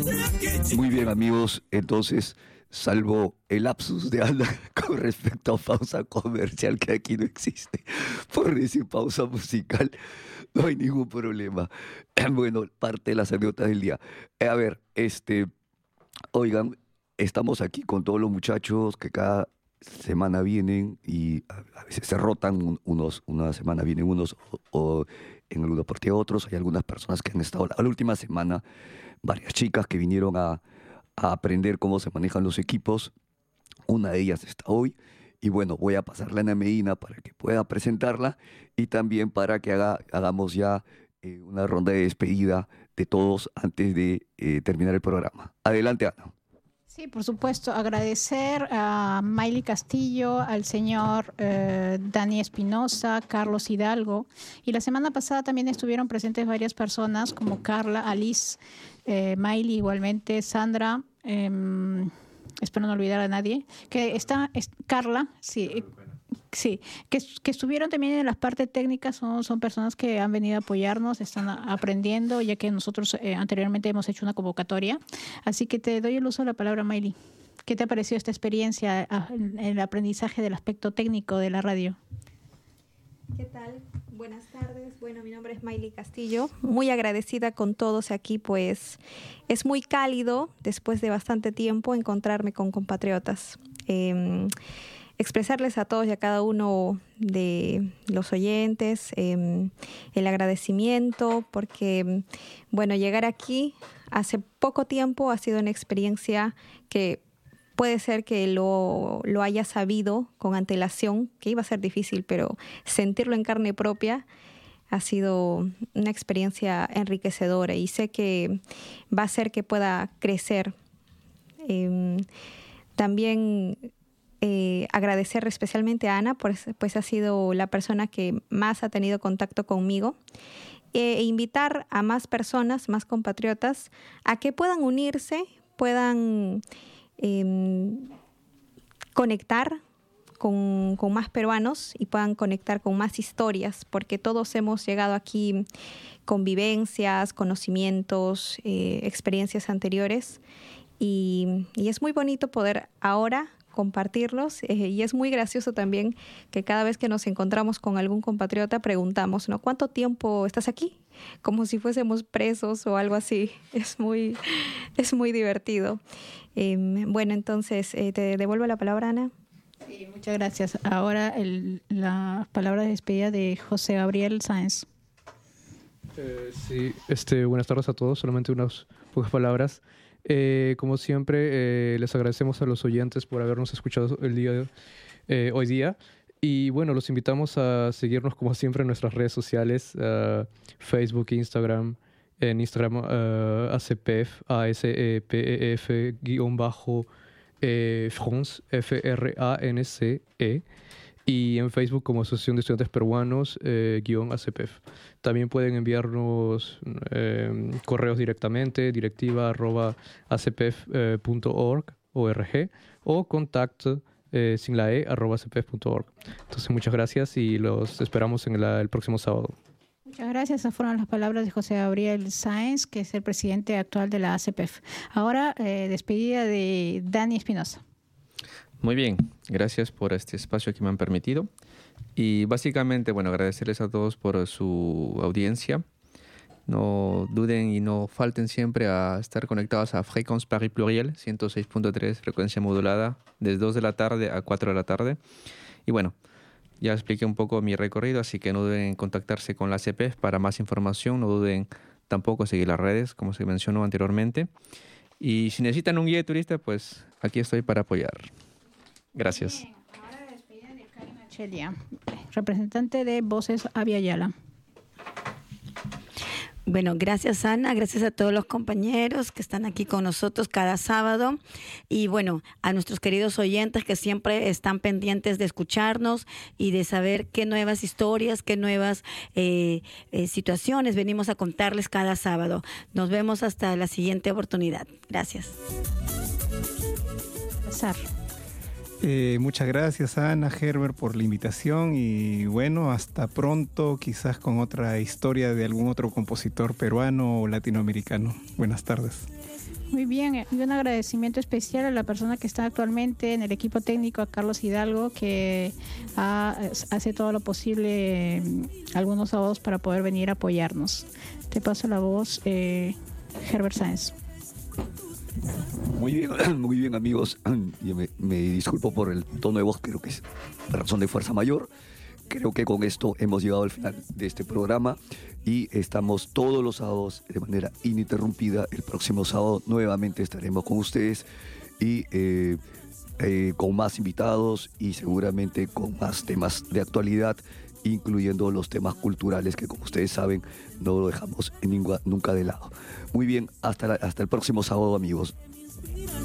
Muy bien, amigos, entonces, salvo el lapsus de Ana con respecto a pausa comercial, que aquí no existe, por decir pausa musical, no hay ningún problema. Bueno, parte de las anécdotas del día. A ver, oigan, estamos aquí con todos los muchachos que cada semana vienen y a veces se rotan unos, una semana vienen unos o en alguna partida otros. Hay algunas personas que han estado la última semana, varias chicas que vinieron a aprender cómo se manejan los equipos. Una de ellas está hoy. Y bueno, voy a pasarle a Ana Medina para que pueda presentarla y también para que hagamos ya una ronda de despedida de todos antes de terminar el programa. Adelante, Ana. Sí, por supuesto, agradecer a Maily Castillo, al señor Dani Espinosa, Carlos Hidalgo. Y la semana pasada también estuvieron presentes varias personas como Carla, Alice, Maily igualmente, Sandra, espero no olvidar a nadie, que está Carla, sí. Sí, que estuvieron también en las partes técnicas, son personas que han venido a apoyarnos, están aprendiendo, ya que nosotros anteriormente hemos hecho una convocatoria. Así que te doy el uso de la palabra, Maily. ¿Qué te ha parecido esta experiencia en el aprendizaje del aspecto técnico de la radio? ¿Qué tal? Buenas tardes. Bueno, mi nombre es Maily Castillo. Muy agradecida con todos aquí, pues es muy cálido, después de bastante tiempo, encontrarme con compatriotas. Expresarles a todos y a cada uno de los oyentes el agradecimiento porque, bueno, llegar aquí hace poco tiempo ha sido una experiencia que puede ser que lo haya sabido con antelación, que iba a ser difícil, pero sentirlo en carne propia ha sido una experiencia enriquecedora y sé que va a hacer que pueda crecer. También agradecer especialmente a Ana, pues ha sido la persona que más ha tenido contacto conmigo, e invitar a más personas, más compatriotas, a que puedan unirse, puedan conectar con más peruanos y puedan conectar con más historias, porque todos hemos llegado aquí con vivencias, conocimientos, experiencias anteriores y es muy bonito poder ahora compartirlos y es muy gracioso también que cada vez que nos encontramos con algún compatriota preguntamos, ¿no? ¿Cuánto tiempo estás aquí? Como si fuésemos presos o algo así. Es muy divertido. Bueno, entonces te devuelvo la palabra, Ana. Sí, muchas gracias. Ahora la palabra de despedida de José Gabriel Sáenz. Sí, buenas tardes a todos. Solamente unas pocas palabras. Como siempre, les agradecemos a los oyentes por habernos escuchado hoy día. Y bueno, los invitamos a seguirnos como siempre en nuestras redes sociales, Facebook, Instagram. En Instagram, ACPEF, ASEPEF_France, FRANCE. Y en Facebook como Asociación de Estudiantes Peruanos, _ACPEF. También pueden enviarnos correos directamente, directiva@acpef.org o contacto sin la @acpef.org. Entonces, muchas gracias y los esperamos en el próximo sábado. Muchas gracias. Esas fueron las palabras de José Gabriel Sáenz, que es el presidente actual de la ACPEF. Ahora, despedida de Dani Espinosa. Muy bien, gracias por este espacio que me han permitido. Y básicamente, bueno, agradecerles a todos por su audiencia. No duden y no falten siempre a estar conectados a Fréquence Paris Pluriel, 106.3, frecuencia modulada, desde 2 de la tarde a 4 de la tarde. Y bueno, ya expliqué un poco mi recorrido, así que no duden en contactarse con la CPF para más información. No duden tampoco en seguir las redes, como se mencionó anteriormente. Y si necesitan un guía de turista, pues aquí estoy para apoyar. Gracias. Bien, ahora la despedida de Karina Chelia, representante de Voces Aviala. Bueno, gracias Ana, gracias a todos los compañeros que están aquí con nosotros cada sábado y bueno, a nuestros queridos oyentes que siempre están pendientes de escucharnos y de saber qué nuevas historias, qué nuevas situaciones venimos a contarles cada sábado. Nos vemos hasta la siguiente oportunidad. Gracias. César. Muchas gracias Ana, Herbert, por la invitación y bueno, hasta pronto, quizás con otra historia de algún otro compositor peruano o latinoamericano. Buenas tardes. Muy bien, y un agradecimiento especial a la persona que está actualmente en el equipo técnico, a Carlos Hidalgo, que hace todo lo posible algunos sábados para poder venir a apoyarnos. Te paso la voz, Herbert Sáenz. Muy bien amigos. Yo me disculpo por el tono de voz, creo que es razón de fuerza mayor. Creo que con esto hemos llegado al final de este programa y estamos todos los sábados de manera ininterrumpida. El próximo sábado nuevamente estaremos con ustedes y con más invitados y seguramente con más temas de actualidad, incluyendo los temas culturales que, como ustedes saben, no lo dejamos nunca de lado. Muy bien, hasta el próximo sábado, amigos.